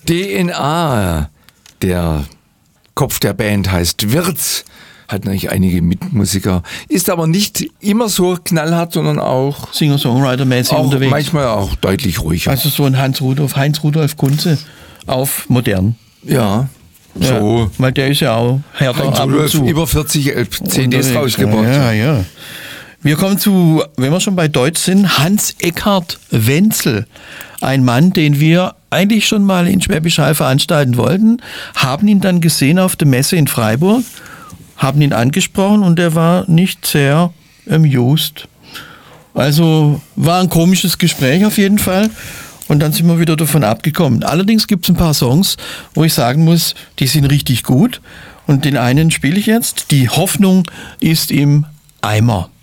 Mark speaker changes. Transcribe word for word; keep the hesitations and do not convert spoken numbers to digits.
Speaker 1: D N A, der Kopf der Band heißt Wirz, hat natürlich einige Mitmusiker, ist aber nicht immer so knallhart, sondern auch
Speaker 2: Singer-Songwriter-mäßig
Speaker 1: auch
Speaker 2: unterwegs.
Speaker 1: Manchmal auch deutlich ruhiger.
Speaker 2: Also so ein Hans Rudolf, Heinz Rudolf Kunze auf modern.
Speaker 1: Ja, so.
Speaker 2: Ja, weil der ist ja auch härter
Speaker 1: Heinz
Speaker 2: ab und
Speaker 1: Rudolf
Speaker 2: zu.
Speaker 1: über vierzig C Ds
Speaker 2: Unterwegs.
Speaker 1: rausgebracht.
Speaker 2: Ja, ja. Wir kommen zu, wenn wir schon bei Deutsch sind, Hans-Eckhard Wenzel. Ein Mann, den wir eigentlich schon mal in Schwäbisch Hall veranstalten wollten, haben ihn dann gesehen auf der Messe in Freiburg, haben ihn angesprochen und er war nicht sehr amused. Also war ein komisches Gespräch auf jeden Fall. Und dann sind wir wieder davon abgekommen. Allerdings gibt es ein paar Songs, wo ich sagen muss, die sind richtig gut. Und den einen spiele ich jetzt. Die Hoffnung ist im Eimer.